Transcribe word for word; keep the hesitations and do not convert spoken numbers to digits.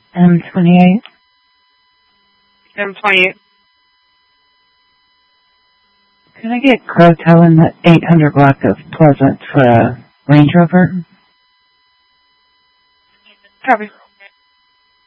M twenty-eight. M twenty-eight. Can I get Crotel in the eight hundred block of Pleasant for a Range Rover? Copy.